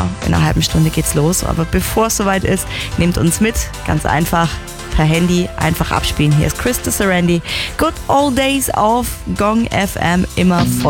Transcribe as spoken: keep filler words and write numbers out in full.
Genau, in einer halben Stunde geht's los. Aber bevor es soweit ist, nehmt uns mit. Ganz einfach. Per Handy einfach abspielen. Hier ist Chris de Serendi. Good Old Days auf Gong F M. Immer voll.